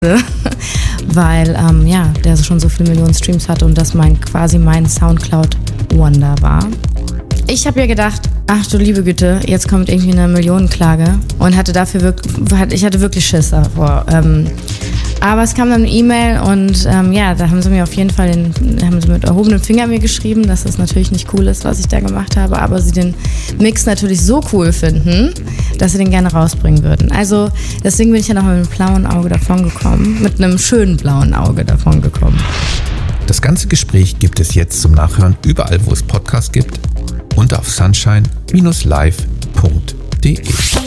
weil der schon so viele Millionen Streams hatte und das quasi mein Soundcloud-Wonder war. Ich habe ja gedacht, ach du liebe Güte, jetzt kommt irgendwie eine Millionenklage und hatte wirklich Schiss davor. Aber es kam dann eine E-Mail und da haben sie mir auf jeden Fall mit erhobenem Finger mir geschrieben, dass das natürlich nicht cool ist, was ich da gemacht habe, aber sie den Mix natürlich so cool finden, dass sie den gerne rausbringen würden. Also deswegen bin ich ja noch mit einem blauen Auge davongekommen, mit einem schönen blauen Auge davongekommen. Das ganze Gespräch gibt es jetzt zum Nachhören überall, wo es Podcasts gibt und auf sunshine-live.de.